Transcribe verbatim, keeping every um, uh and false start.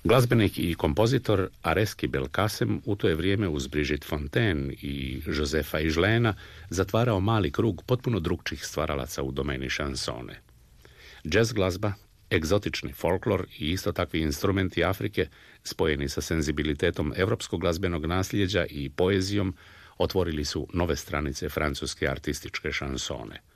Glazbenik i kompozitor Areski Belkacem u to je vrijeme uz Brigitte Fontaine i Josefa Ižlena zatvarao mali krug potpuno drugčih stvaralaca u domeni šansone. Jazz glazba, egzotični folklor i isto takvi instrumenti Afrike, spojeni sa senzibilitetom europskog glazbenog nasljeđa i poezijom, otvorili su nove stranice francuske artističke šansone.